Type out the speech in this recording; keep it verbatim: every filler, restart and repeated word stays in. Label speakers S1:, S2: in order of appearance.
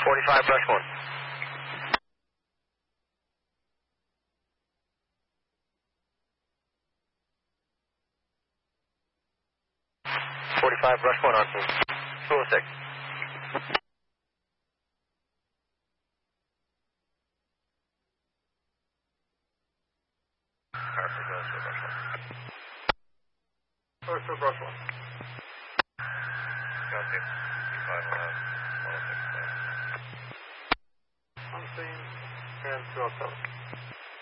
S1: forty-five, brush one. forty-five, brush one on team. two oh six.
S2: First to brush one.
S1: Copy. five one oh six.
S2: On scene, and two oh seven.